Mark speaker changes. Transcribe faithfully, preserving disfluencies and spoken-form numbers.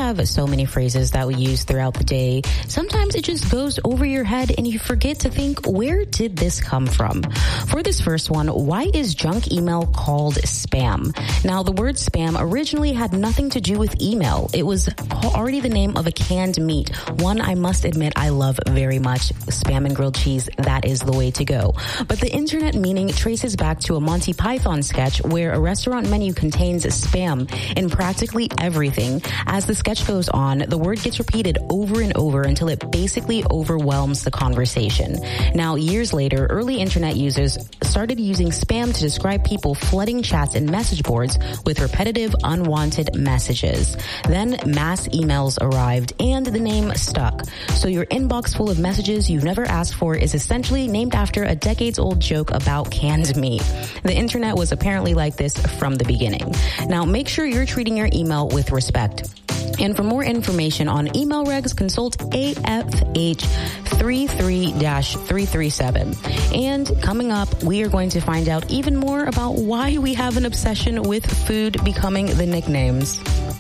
Speaker 1: have so many phrases that we use throughout the day. Sometimes it just goes over your head and you forget to think, where did this come from? For this first one, why is junk email called spam? Now, the word spam originally had nothing to do with email. It was already the name of a canned meat, one I must admit I love very much. Spam and grilled cheese, that is the way to go. But the internet meaning traces back to a Monty Python sketch where a restaurant menu contains spam in practically everything. As the sketch goes on, the word gets repeated over and over until it basically overwhelms the conversation. Now, years later, early internet users started using spam to describe people flooding chats and message boards with repetitive, unwanted messages. Then mass emails arrived and the name stuck. So your inbox full of messages you've never asked for is essentially named after a decades-old joke about canned meat. The internet was apparently like this from the beginning. Now, make sure you're treating your email with respect. And for more information on email regs, consult A F H thirty-three dash three thirty-seven. And coming up, we are going to find out even more about why we have an obsession with food becoming the nicknames.